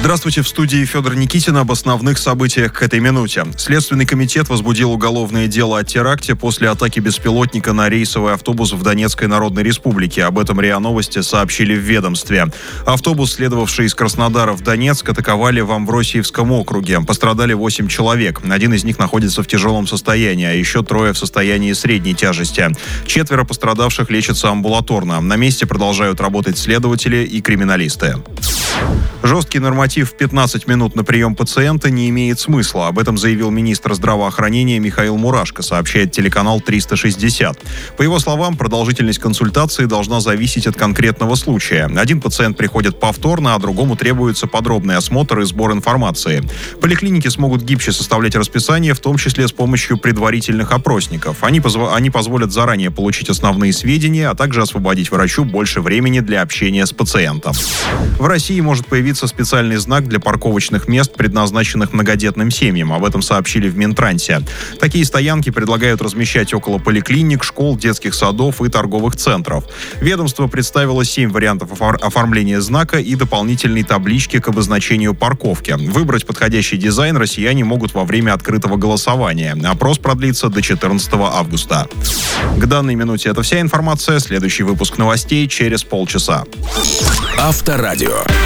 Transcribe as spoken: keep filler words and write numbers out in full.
Здравствуйте, в студии Федор Никитин. Об основных событиях к этой минуте. Следственный комитет возбудил уголовное дело о теракте после атаки беспилотника на рейсовый автобус в Донецкой Народной Республике. Об этом РИА Новости сообщили в ведомстве. Автобус, следовавший из Краснодара в Донецк, атаковали в Амвросиевском округе. Пострадали восемь человек. Один из них находится в тяжелом состоянии, а еще трое в состоянии средней тяжести. Четверо пострадавших лечатся амбулаторно. На месте продолжают работать следователи и криминалисты. Жесткий норматив в пятнадцать минут на прием пациента не имеет смысла. Об этом заявил министр здравоохранения Михаил Мурашко, сообщает телеканал триста шестьдесят. По его словам, продолжительность консультации должна зависеть от конкретного случая. Один пациент приходит повторно, а другому требуется подробный осмотр и сбор информации. Поликлиники смогут гибче составлять расписание, в том числе с помощью предварительных опросников. Они, позв... Они позволят заранее получить основные сведения, а также освободить врачу больше времени для общения с пациентом. В России может появиться специальный знак для парковочных мест, предназначенных многодетным семьям. Об этом сообщили в Минтрансе. Такие стоянки предлагают размещать около поликлиник, школ, детских садов и торговых центров. Ведомство представило семь вариантов оформления знака и дополнительной таблички к обозначению парковки. Выбрать подходящий дизайн россияне могут во время открытого голосования. Опрос продлится до четырнадцатого августа. К данной минуте это вся информация. Следующий выпуск новостей через полчаса. Авторадио.